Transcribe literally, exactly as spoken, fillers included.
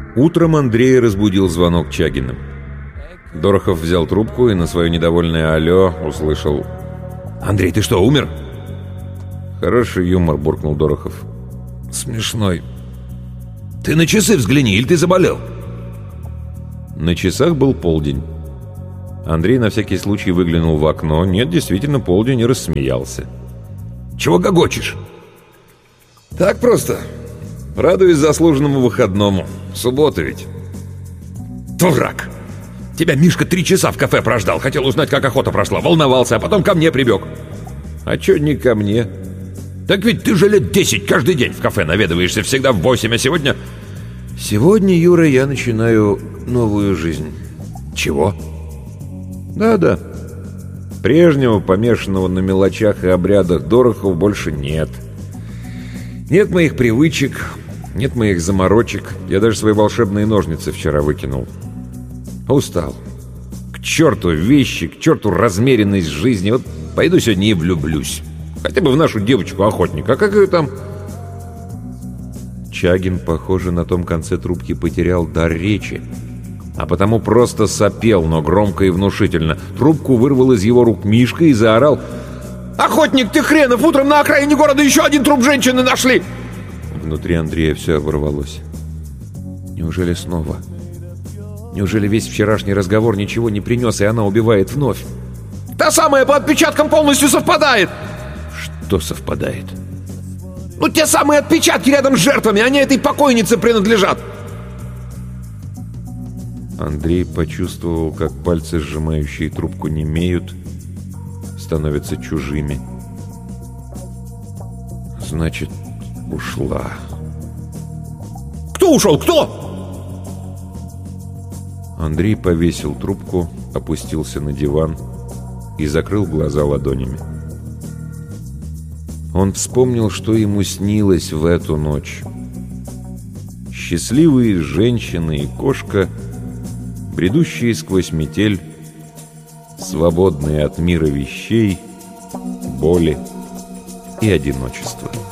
Утром Андрея разбудил звонок Чагина. Дорохов взял трубку и на свое недовольное «алло» услышал: «Андрей, ты что, умер?» «Хороший юмор», — буркнул Дорохов. «Смешной. Ты на часы взгляни, или ты заболел?» На часах был полдень. Андрей на всякий случай выглянул в окно. Нет, действительно, полдень, и рассмеялся. «Чего гогочешь?» «Так просто. Радуюсь заслуженному выходному. Суббота ведь». «Дурак! Тебя Мишка три часа в кафе прождал. Хотел узнать, как охота прошла. Волновался, а потом ко мне прибег». «А чё не ко мне?» «Так ведь ты же лет десять каждый день в кафе наведываешься, всегда в восемь, а сегодня...» «Сегодня, Юра, я начинаю новую жизнь». «Чего?» «Да-да. Прежнего, помешанного на мелочах и обрядах Дорохова больше нет. Нет моих привычек, нет моих заморочек. Я даже свои волшебные ножницы вчера выкинул. Устал. К черту вещи, к черту размеренность жизни. Вот пойду сегодня и влюблюсь. Хотя бы в нашу девочку-охотника. А как ее там?» Чагин, похоже, на том конце трубки потерял дар речи, а потому просто сопел, но громко и внушительно. Трубку вырвал из его рук Мишка и заорал: «Охотник ты хренов! Утром на окраине города еще один труп женщины нашли!» Внутри Андрея все оборвалось. Неужели снова? Неужели весь вчерашний разговор ничего не принес, и она убивает вновь? «Та самая по отпечаткам полностью совпадает!» «Что совпадает?» «Ну, те самые отпечатки рядом с жертвами, они этой покойнице принадлежат!» Андрей почувствовал, как пальцы, сжимающие трубку, немеют, становятся чужими. «Значит, ушла». «Кто ушел? Кто?» Андрей повесил трубку, опустился на диван и закрыл глаза ладонями. Он вспомнил, что ему снилось в эту ночь. Счастливые женщины и кошка, бредущие сквозь метель, свободные от мира вещей, боли и одиночества.